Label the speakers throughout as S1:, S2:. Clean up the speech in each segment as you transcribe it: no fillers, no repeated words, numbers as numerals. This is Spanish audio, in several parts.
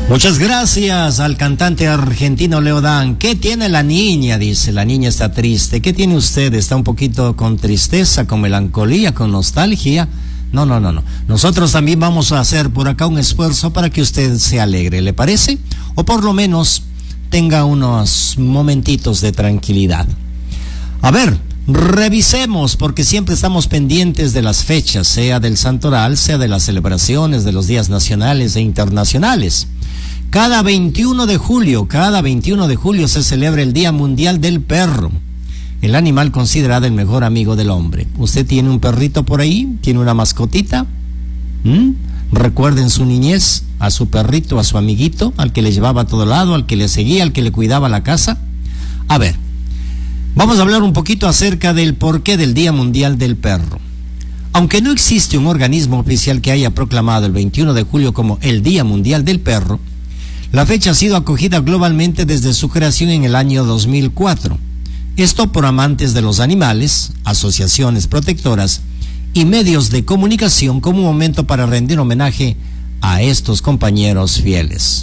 S1: Muchas gracias al cantante argentino Leodán. ¿Qué tiene la niña? Dice, la niña está triste. ¿Qué tiene usted? ¿Está un poquito con tristeza, con melancolía, con nostalgia? No. Nosotros también vamos a hacer por acá un esfuerzo para que usted se alegre, ¿le parece? O por lo menos tenga unos momentitos de tranquilidad. A ver, revisemos, porque siempre estamos pendientes de las fechas, sea del santoral, sea de las celebraciones de los días nacionales e internacionales. Cada 21 de julio se celebra el Día Mundial del Perro, el animal considerado el mejor amigo del hombre. ¿Usted tiene un perrito por ahí? ¿Tiene una mascotita? Recuerden su niñez, a su perrito, a su amiguito, al que le llevaba a todo lado, al que le seguía, al que le cuidaba la casa. A ver, vamos a hablar un poquito acerca del porqué del Día Mundial del Perro. Aunque no existe un organismo oficial que haya proclamado el 21 de julio como el Día Mundial del Perro, la fecha ha sido acogida globalmente desde su creación en el año 2004. Esto por amantes de los animales, asociaciones protectoras y medios de comunicación como un momento para rendir homenaje a estos compañeros fieles.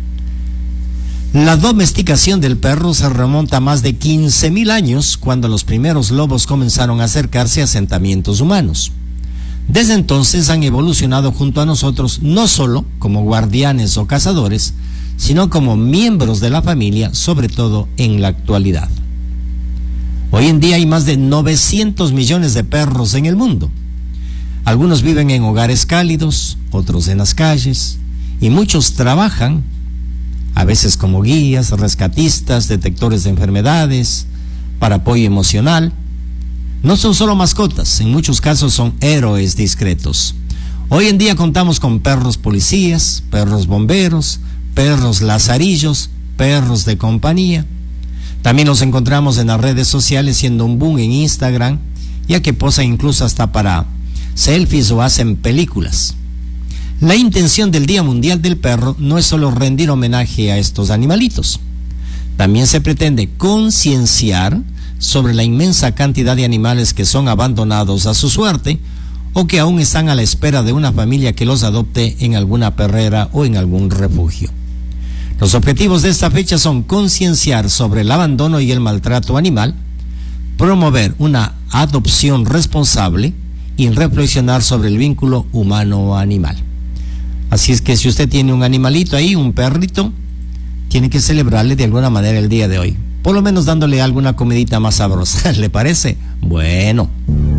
S1: La domesticación del perro se remonta a más de 15.000 años, cuando los primeros lobos comenzaron a acercarse a asentamientos humanos. Desde entonces han evolucionado junto a nosotros, no solo como guardianes o cazadores, sino como miembros de la familia, sobre todo en la actualidad. Hoy en día hay más de 900 millones de perros en el mundo. Algunos viven en hogares cálidos, otros en las calles, y muchos trabajan, a veces como guías, rescatistas, detectores de enfermedades, para apoyo emocional. No son solo mascotas, en muchos casos son héroes discretos. Hoy en día contamos con perros policías, perros bomberos, perros lazarillos, perros de compañía. También los encontramos en las redes sociales siendo un boom en Instagram, ya que posan incluso hasta para selfies o hacen películas. La intención del Día Mundial del Perro no es solo rendir homenaje a estos animalitos. También se pretende concienciar sobre la inmensa cantidad de animales que son abandonados a su suerte o que aún están a la espera de una familia que los adopte en alguna perrera o en algún refugio. Los objetivos de esta fecha son concienciar sobre el abandono y el maltrato animal, promover una adopción responsable y reflexionar sobre el vínculo humano-animal. Así es que si usted tiene un animalito ahí, un perrito, tiene que celebrarle de alguna manera el día de hoy. Por lo menos dándole alguna comidita más sabrosa, ¿le parece? Bueno.